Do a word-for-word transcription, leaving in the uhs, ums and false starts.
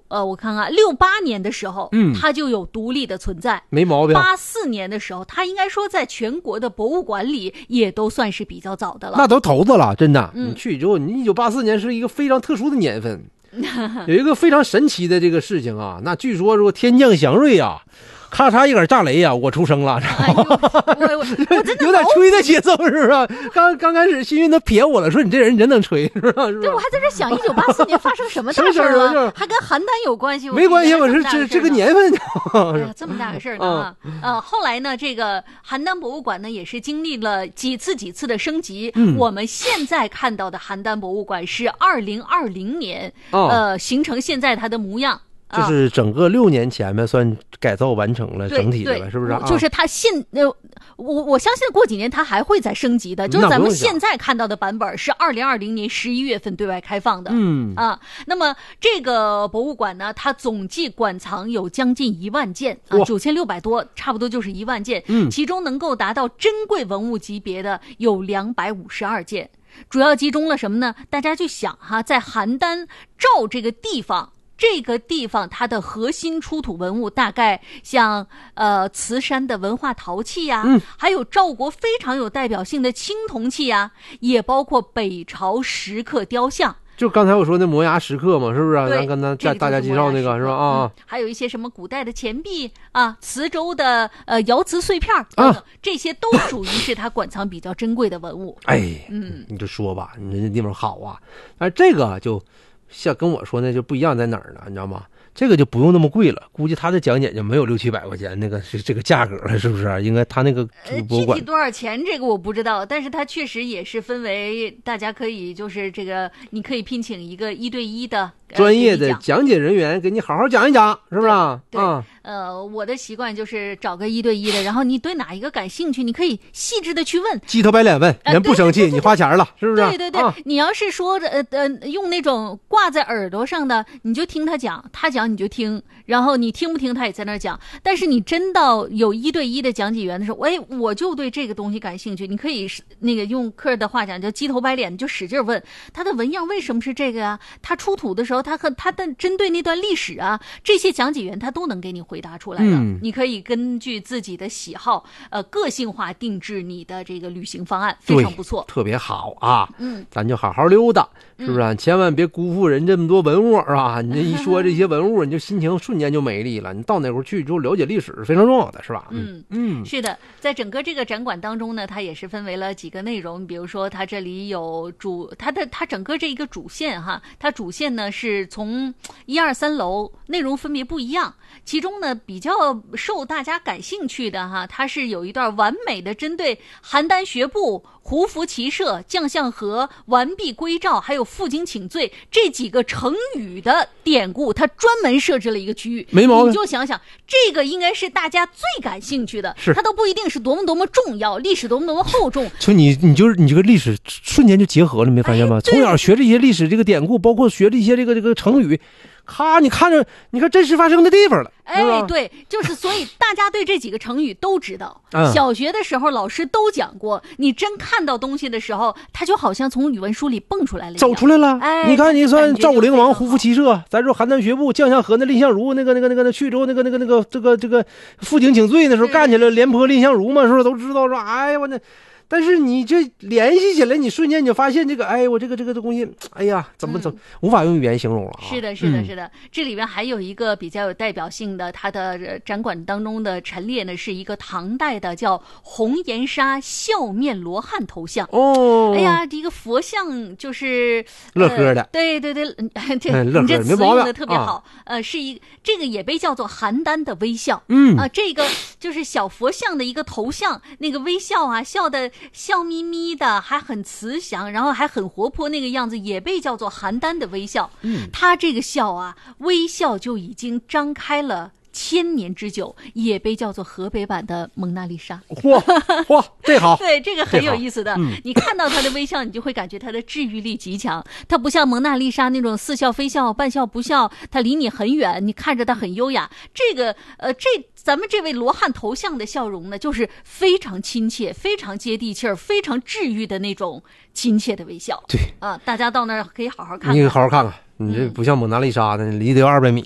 呃，我看看，六八年的时候， 嗯， 它就有独立的存在， 没毛病。 八四年的时候，它应该说在全国的博物馆里也都算是比较早的了。 那都头子了，真的。 嗯、 你去之后，你一九八四年是一个非常特殊的年份，有一个非常神奇的这个事情啊。那据说说天降祥瑞啊。咔嚓一杆炸雷呀、啊！我出生了， 哎、我我我真的有点吹的节奏，是不是？刚刚开始，幸运都撇我了，说你这人真能吹，是吧？是吧？ 对，我还在这想，一九八四年发生什么大事了？还跟邯郸有关系？ 没关系，我是这这个年份。 哎呀，这么大个事儿呢啊！呃，后来呢，这个邯郸博物馆呢，也是经历了几次几次的升级。 嗯、 我们现在看到的邯郸博物馆是二零二零年，哦、呃，形成现在它的模样。 就是整个六年前呗，算改造完成了整体的呗，是不是、啊？ 就是它现呃，我我相信过几年它还会再升级的。就是咱们现在看到的版本是二零二零年十一月份对外开放的。 嗯啊，那么这个博物馆呢，它总计馆藏有将近一万件啊，九千六百多，差不多就是一万件。 嗯， 其中能够达到珍贵文物级别的有两百五十二件，主要集中了什么呢？大家去想哈，在邯郸赵这个地方。这个地方它的核心出土文物大概像呃慈山的文化陶器呀、啊嗯， 还有赵国非常有代表性的青铜器呀、啊，也包括北朝石刻雕像。 就刚才我说那摩崖石刻嘛，是不是？咱跟他这大家介绍那个是吧？啊、 嗯，还有一些什么古代的钱币啊，磁州的呃窑瓷碎片等等、啊，这些都属于是它馆藏比较珍贵的文物。 哎， 嗯， 你就说吧，你这地方好啊，但这个就。像跟我说那就不一样在哪儿呢？你知道吗？这个就不用那么贵了，估计他的讲解就没有六七百块钱那个是这个价格了，是不是？应该他那个博物馆具体多少钱这个我不知道，但是它确实也是分为大家可以就是这个，你可以聘请一个一对一的。 专业的讲解人员给你好好讲一讲，是不是？ 对， 啊、 呃，我的习惯就是找个一对一的，然后你对哪一个感兴趣，你可以细致的去问， 鸡头白脸问，人不生气，呃、你花钱了，是不是？ 对对对， 啊、 你要是说呃呃用那种挂在耳朵上的，你就听他讲，他讲你就听，然后你听不听他也在那讲。但是你真到有一对一的讲解员的时候，哎，我就对这个东西感兴趣，你可以那个用客人的话讲叫鸡头白脸，你就使劲问他的纹样为什么是这个呀？他出土的时候。他和他的针对那段历史啊，这些讲解员他都能给你回答出来的。 嗯、 你可以根据自己的喜好，呃，个性化定制你的这个旅行方案，非常不错， 特别好啊。 嗯， 咱就好好溜达，是不是？嗯、千万别辜负人这么多文物啊！你这一说这些文物，你就心情瞬间就美丽了。你到哪块去之后了解历史非常重要的，是吧？ 嗯嗯， 是的，在整个这个展馆当中呢，它也是分为了几个内容，比如说它这里有主，它的它整个这一个主线哈，它主线呢是。是从一二三楼内容分别不一样，其中呢比较受大家感兴趣的哈，它是有一段完美的针对邯郸学步、胡服骑射、将相和、完璧归赵，还有负荆请罪这几个成语的典故，它专门设置了一个区域。 没毛病， 你就想想，这个应该是大家最感兴趣的， 是它都不一定是多么多么重要，历史多么多么厚重。 就你，你就是你这个历史瞬间就结合了，没发现吗？ 哎、 从小学这些历史这个典故，包括学这些这个这个成语。咔，你看着，你看真实发生的地方了。 哎，对，就是所以大家对这几个成语都知道。 嗯、 小学的时候老师都讲过，你真看到东西的时候，它就好像从语文书里蹦出来了， 走出来了。 哎， 你看，你算赵武灵王胡服骑射，咱说邯郸学步、将相和那蔺相如那个那个那个那去之后那个那个那个这个这个负荆请罪的时候干起来廉颇蔺相如嘛，是不是都知道说？哎呀，我那。但是你这联系起来，你瞬间你就发现这个，哎，我这个这个东西，哎呀，怎么怎么、嗯、无法用语言形容了啊！ 是的，是的，是的。嗯、这里边还有一个比较有代表性的，它的展馆当中的陈列呢，是一个唐代的叫红颜纱笑面罗汉头像。 哦， 哎呀，这个佛像就是乐呵的， 呃、对对对，这、 嗯、 你这词用的特别好。 啊、 呃，是一这个也被叫做邯郸的微笑。 嗯啊、呃，这个就是小佛像的一个头像，那个微笑啊，笑的。笑眯眯的，还很慈祥，然后还很活泼，那个样子也被叫做邯郸的微笑。 嗯， 他这个笑啊，微笑就已经张开了千年之久，也被叫做河北版的蒙娜丽莎。 嚯嚯，这好， 对，这个很有意思的。 嗯、 你看到他的微笑，你就会感觉他的治愈力极强。他不像蒙娜丽莎那种似笑非笑、半笑不笑，他离你很远，你看着他很优雅。这个呃，这咱们这位罗汉头像的笑容呢，就是非常亲切、非常接地气儿、非常治愈的那种亲切的微笑。 对啊，大家到那儿可以好好看看。 你好好看看。你这不像蒙娜丽莎的，离得有二百米